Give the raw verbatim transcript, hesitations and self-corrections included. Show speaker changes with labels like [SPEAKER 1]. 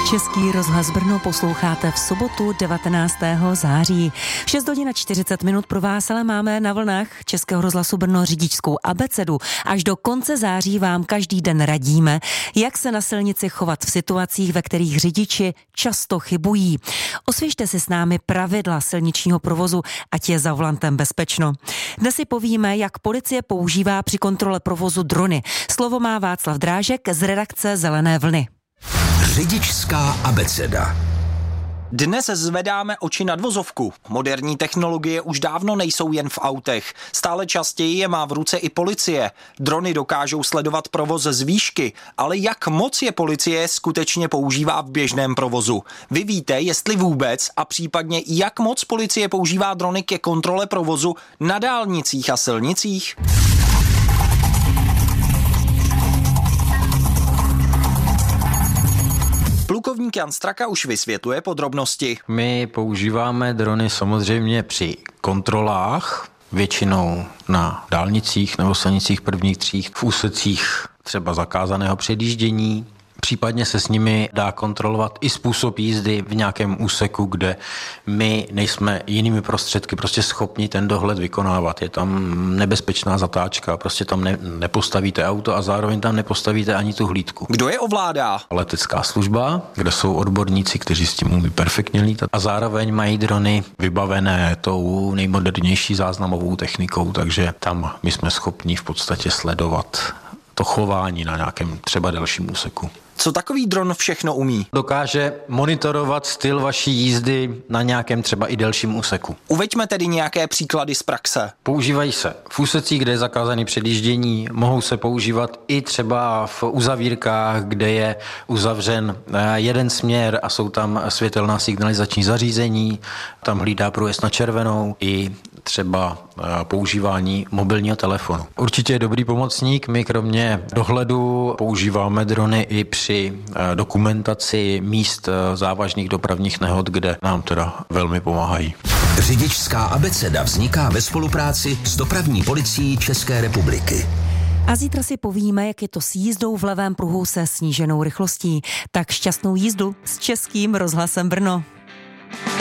[SPEAKER 1] Český rozhlas Brno posloucháte v sobotu devatenáctého září. V šest hodin a čtyřicet minut pro vás ale máme na vlnách Českého rozhlasu Brno řidičskou abecedu. Až do konce září vám každý den radíme, jak se na silnici chovat v situacích, ve kterých řidiči často chybují. Osvěžte si s námi pravidla silničního provozu, ať je za volantem bezpečno. Dnes si povíme, jak policie používá při kontrole provozu drony. Slovo má Václav Drážek z redakce Zelené vlny.
[SPEAKER 2] Řidičská abeceda.
[SPEAKER 3] Dnes zvedáme oči nad vozovku. Moderní technologie už dávno nejsou jen v autech. Stále častěji je má v ruce i policie. Drony dokážou sledovat provoz z výšky, ale jak moc je policie skutečně používá v běžném provozu? Vy víte, jestli vůbec a případně jak moc policie používá drony ke kontrole provozu na dálnicích a silnicích? Plukovník Jan Straka už vysvětluje podrobnosti.
[SPEAKER 4] My používáme drony samozřejmě při kontrolách, většinou na dálnicích nebo silnicích prvních tříd, v úsecích třeba zakázaného předjíždění. Případně se s nimi dá kontrolovat i způsob jízdy v nějakém úseku, kde my nejsme jinými prostředky prostě schopni ten dohled vykonávat. Je tam nebezpečná zatáčka, prostě tam ne, nepostavíte auto a zároveň tam nepostavíte ani tu hlídku.
[SPEAKER 3] Kdo je ovládá?
[SPEAKER 4] Letecká služba, kde jsou odborníci, kteří s tím umí perfektně lítat a zároveň mají drony vybavené tou nejmodernější záznamovou technikou, takže tam my jsme schopni v podstatě sledovat to chování na nějakém třeba delším úseku.
[SPEAKER 3] Co takový dron všechno umí?
[SPEAKER 4] Dokáže monitorovat styl vaší jízdy na nějakém třeba i delším úseku.
[SPEAKER 3] Uveďme tedy nějaké příklady z praxe.
[SPEAKER 4] Používají se v úsecích, kde je zakázané předjíždění, mohou se používat i třeba v uzavírkách, kde je uzavřen jeden směr a jsou tam světelná signalizační zařízení, tam hlídá průjezd na červenou, i třeba používání mobilního telefonu. Určitě je dobrý pomocník, my kromě dohledu používáme drony i při dokumentaci míst závažných dopravních nehod, kde nám teda velmi pomáhají.
[SPEAKER 2] Řidičská abeceda vzniká ve spolupráci s dopravní policií České republiky.
[SPEAKER 1] A zítra si povíme, jak je to s jízdou v levém pruhu se sníženou rychlostí. Tak šťastnou jízdu s Českým rozhlasem Brno.